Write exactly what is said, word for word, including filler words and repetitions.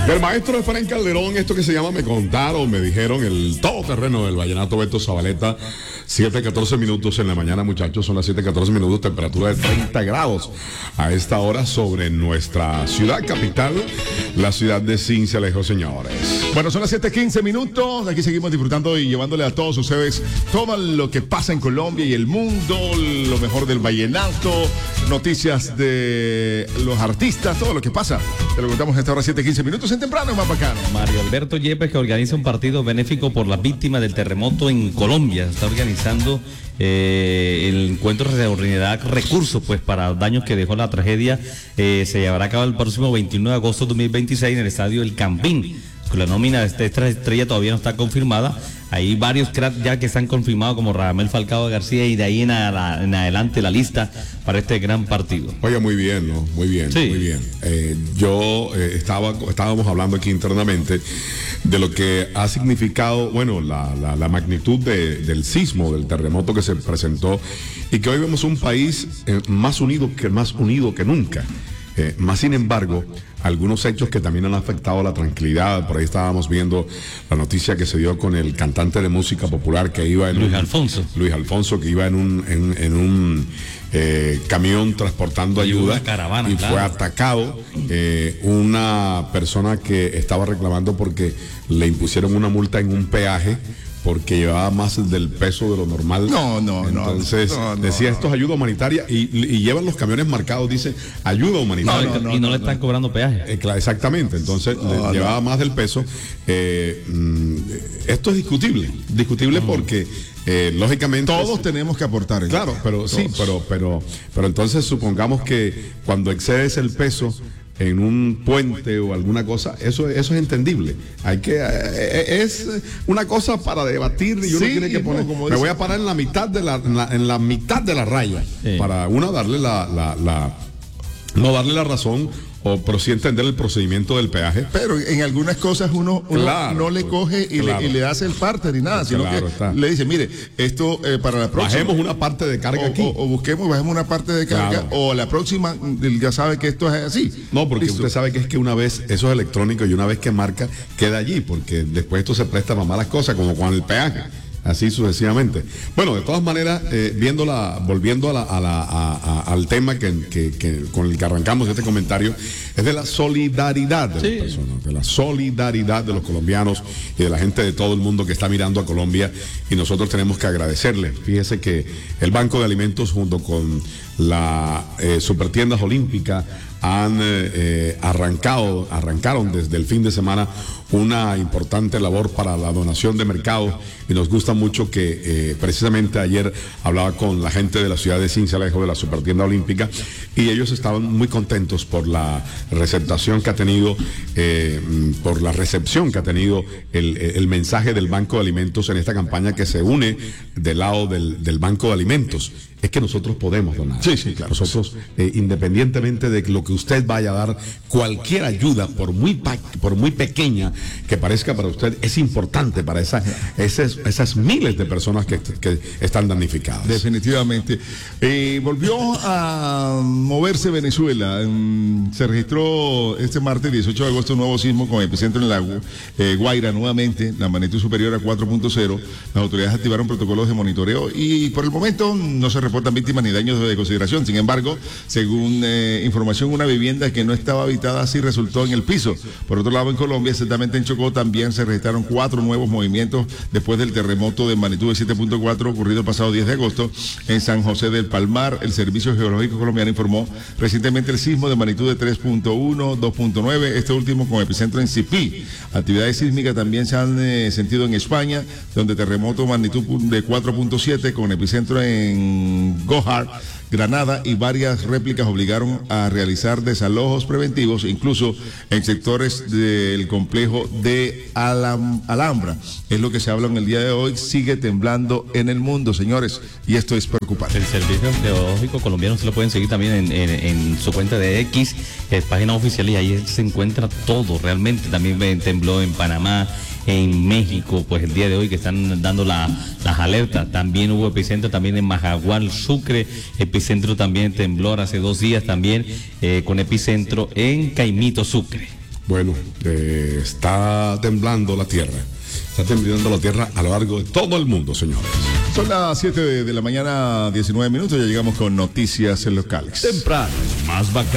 Del maestro Efraín Calderón, esto que se llama Me Contaron, me dijeron, el todoterreno del vallenato Beto Zabaleta, siete catorce minutos en la mañana, muchachos, son las siete catorce minutos, temperatura de treinta grados a esta hora sobre nuestra ciudad capital, la ciudad de Sincelejo, señores. Bueno, son las siete quince minutos, aquí seguimos disfrutando y llevándole a todos ustedes todo lo que pasa en Colombia y el mundo, lo mejor del vallenato, noticias de los artistas, todo lo que pasa. Te lo contamos a esta hora, siete quince minutos en temprano, más bacano. Mario Alberto Yepes, que organiza un partido benéfico por las víctimas del terremoto en Colombia. Está organizando eh, el encuentro de reunirá recursos pues para daños que dejó la tragedia. Eh, se llevará a cabo el próximo veintiuno de agosto de dos mil veintiséis en el estadio El Campín. La nómina de esta estrella todavía no está confirmada. Hay varios cracks ya que están confirmados como Radamel Falcao García y de ahí en, a, en adelante la lista para este gran partido. Oye, muy bien, ¿no? Muy bien, sí. muy bien. Eh, yo eh, estaba, estábamos hablando aquí internamente de lo que ha significado, bueno, la, la, la magnitud de, del sismo, del terremoto que se presentó y que hoy vemos un país eh, más unido que más unido que nunca. Eh, más sin embargo, algunos hechos que también han afectado la tranquilidad. Por ahí estábamos viendo la noticia que se dio con el cantante de música popular que iba en Luis un, Alfonso. Luis Alfonso, que iba en un, en, en un eh, camión transportando ayuda, ayuda caravana, y claro. fue atacado. Eh, una persona que estaba reclamando porque le impusieron una multa en un peaje porque llevaba más del peso de lo normal. No, no, Entonces, no. no decía, no. esto es ayuda humanitaria y, y llevan los camiones marcados, dice, ayuda humanitaria. No, no, no, y no, no le están no. cobrando peaje. Eh, claro, exactamente, entonces no, le llevaba no. más del peso. Eh, mm, esto es discutible, discutible no. porque... Eh, lógicamente todos tenemos que aportar. Claro, pero todos. sí, pero, pero, pero entonces supongamos que cuando excedes el peso en un puente o alguna cosa, eso, eso es entendible. Hay que eh, es una cosa para debatir y uno sí, tiene que poner. No, me dice, voy a parar en la mitad de la, en la, en la mitad de la raya sí. para uno darle la, la, la no darle la razón. O, pero sí entender el procedimiento del peaje. Pero en algunas cosas uno, uno claro, no le coge y, claro. le, y le hace el parte ni nada, sino claro, que está. le dice, mire, esto eh, para la próxima... Bajemos una parte de carga o, aquí. O, o busquemos, bajemos una parte de carga, claro. o la próxima ya sabe que esto es así. No, porque ¿Listo? Usted sabe que es que una vez eso es electrónico y una vez que marca, queda allí, porque después esto se presta para malas cosas, como con el peaje. Así sucesivamente. Bueno, de todas maneras, eh, viéndola, volviendo a la, a la, a, a, al tema que, que, que con el que arrancamos este comentario, es de la solidaridad de sí. las personas, de la solidaridad de los colombianos y de la gente de todo el mundo que está mirando a Colombia, y nosotros tenemos que agradecerle. Fíjese que el Banco de Alimentos junto con la eh, Supertiendas Olímpica han eh, arrancado, arrancaron desde el fin de semana una importante labor para la donación de mercados, y nos gusta mucho que eh, precisamente ayer hablaba con la gente de la ciudad de Sincelejo, de la Supertienda Olímpica, y ellos estaban muy contentos por la receptación que ha tenido, eh, por la recepción que ha tenido el, el mensaje del Banco de Alimentos en esta campaña que se une del lado del, del Banco de Alimentos. Es que nosotros podemos donar. Sí, sí, claro. Nosotros, eh, independientemente de lo que usted vaya a dar, cualquier ayuda, por muy por muy pequeña que parezca para usted, es importante para esa, esas, esas miles de personas que, que están damnificadas. Definitivamente. Eh, volvió a moverse Venezuela. Se registró este martes dieciocho de agosto un nuevo sismo con epicentro en la eh, Guaira nuevamente, la magnitud superior a cuatro punto cero. Las autoridades activaron protocolos de monitoreo y por el momento no se reportan víctimas ni daños de consideración. Sin embargo, según eh, información, una vivienda que no estaba habitada sí resultó en el piso. Por otro lado, en Colombia, exactamente en Chocó, también se registraron cuatro nuevos movimientos después del terremoto de magnitud de siete punto cuatro ocurrido el pasado diez de agosto en San José del Palmar. El Servicio Geológico Colombiano informó recientemente el sismo de magnitud de tres punto uno, dos punto nueve, este último con epicentro en Sipí. Actividades sísmicas también se han eh, sentido en España, donde terremoto magnitud de cuatro punto siete con epicentro en Gohar, Granada, y varias réplicas obligaron a realizar desalojos preventivos, incluso en sectores del complejo de Alam, Alhambra. Es lo que se habla en el día de hoy. Sigue temblando en el mundo, señores, y esto es preocupante. El Servicio Geológico Colombiano se lo pueden seguir también en, en, en su cuenta de X, eh, página oficial, y ahí se encuentra todo. Realmente también tembló en Panamá, en México, pues el día de hoy que están dando la, las alertas. También hubo epicentro también en Majagual, Sucre, epicentro también temblor hace dos días también, eh, con epicentro en Caimito, Sucre. Bueno, eh, está temblando la tierra. Está temblando la tierra a lo largo de todo el mundo, señores. Son las siete de, de la mañana, diecinueve minutos, ya llegamos con noticias locales. Temprano, más bacán.